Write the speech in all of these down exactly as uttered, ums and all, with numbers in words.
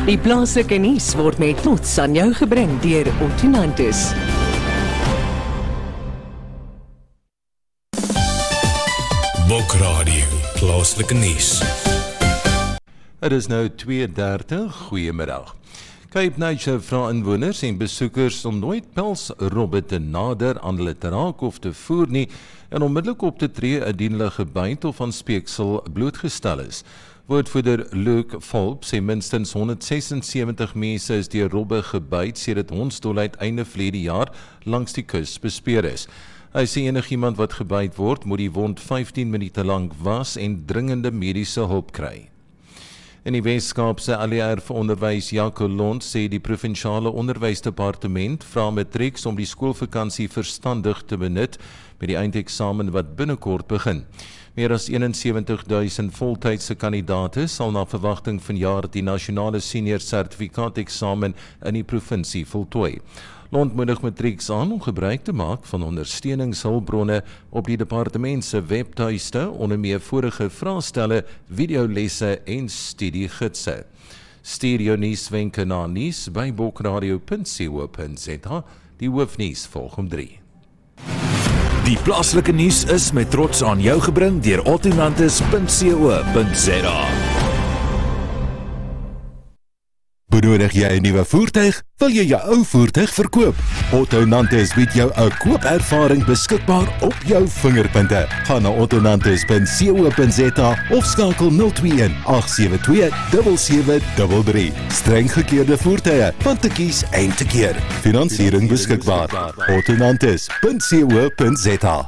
Die plaaslike nuus word met trots aan jou gebring deur Ottonantis. Bokradio, plaaslike nuus. Het is nou twee dertig, goeiemiddag. Cape Nature vra inwoners en besoekers om nooit pelsrobbe te nader, aan hulle te raak of te voer nie en onmiddellik op te tree indien hulle gebyt of aan speeksel blootgestel is. Woordvoerder Luke Volp sê minstens honderdsesensewentig mense is deur robbe gebyt sedert hondsdolheid einde verlede jaar langs die kus bespeer is. Hy sê enigiemand wat gebyt word, moet die wond vyftien minute lank was en dringende mediese hulp kry. In die Weskaapse A L E R vir onderwys Jaco Lond sê die provinsiale onderwysdepartement vra matrieks om die skoolvakansie verstandig te benut met die eindeksamen wat binnekort begin. Meer as eenensewentig duisend voltydse kandidate sal na verwagting vanjaar die nasionale senior sertifikaat-eksamen in die provinsie voltooi. Lond moedig matrieks aan om gebruik te maak van ondersteuningshulpbronne op die departement se webtuiste, onder meer vorige vraestelle, videolesse en studiegidse. Stuur jou nuuswenke na nuus by bokradio punt co punt za. Die hoofnuus volg om drie. Die plaaslike nuus is met trots aan jou gebring deur ottonantis punt co punt za. Benodig jy 'n nuwe voertuig? Wil jy jou ou voertuig verkoop? Ottonantis bied jou 'n koopervaring beskikbaar op jou vingerpunte. Gaan na ottonantis punt co punt za of skakel nul twee een agt sewe twee sewe sewe drie drie. Streng gekeurde voertuie, van te kies en te keer. Finansiering beskikbaar. ottonantis punt co punt za.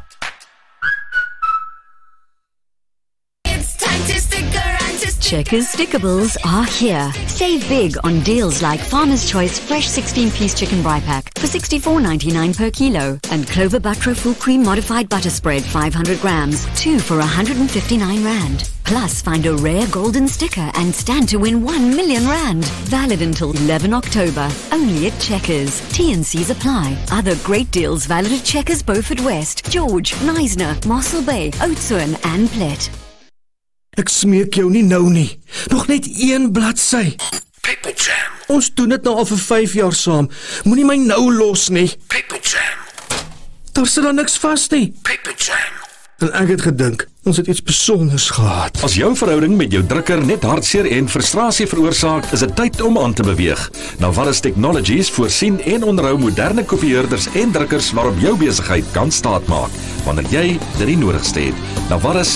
Checkers Stickables are here. Save big on deals like Farmer's Choice Fresh sixteen piece Chicken Brie Pack for sixty-four ninety-nine per kilo and Clover Butro Full Cream Modified Butter Spread five hundred grams, two for one hundred fifty-nine rand. Plus, find a rare golden sticker and stand to win one million rand. Valid until eleven October. Only at Checkers. T and C's apply. Other great deals valid at Checkers Beaufort West, George, Neisner, Mossel Bay, Oudtshoorn and Plet. Ek smeek jou nie nou nie. Nog net een bladsy. Pepper Jam. Ons doen dit nou al vir vyf jaar saam. Moenie my nou los nie. Pepper Jam. Daar sit dan niks vas nie. Pepper Jam. En ek het gedink, ons het iets besonders gehad. As jou verhouding met jou drukker net hartseer en frustrasie veroorsaak, is dit tyd om aan te beweeg. Navarus Technologies voorsien en onderhou moderne kopieerders en drukkers waarop jou besigheid kan staatmaak, wanneer jy dit die nodigste het. Navarus